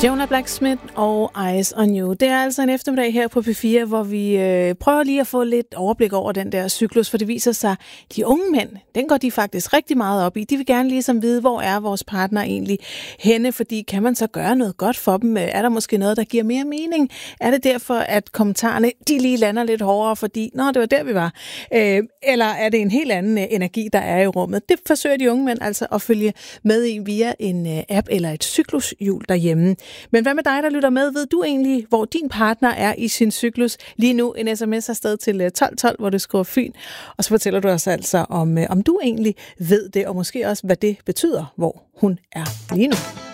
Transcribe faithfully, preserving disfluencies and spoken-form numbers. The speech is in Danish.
Jonah Blacksmith og Eyes on You. Det er altså en eftermiddag her på P fire, hvor vi øh, prøver lige at få lidt overblik over den der cyklus, for det viser sig, at de unge mænd, den går de faktisk rigtig meget op i. De vil gerne ligesom vide, hvor er vores partner egentlig henne, fordi kan man så gøre noget godt for dem? Er der måske noget, der giver mere mening? Er det derfor, at kommentarerne, de lige lander lidt hårdere, fordi, nå, det var der, vi var? Øh, eller er det en helt anden energi, der er i rummet? Det forsøger de unge mænd altså at følge med i via en app eller et cyklushjul derhjemme. Men hvad med dig, der lytter med? Ved du egentlig, hvor din partner er i sin cyklus? Lige nu en sms afsted til tolv tolv, hvor du skriver Fyn. Og så fortæller du os altså, om, om du egentlig ved det, og måske også, hvad det betyder, hvor hun er lige nu.